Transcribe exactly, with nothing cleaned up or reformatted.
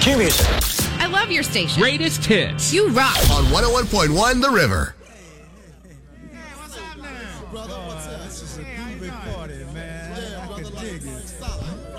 Cue music. I love your station. Greatest hits. You rock. On one oh one point one The River. Brother, what's up? This is a groovy party, man. I can dig it.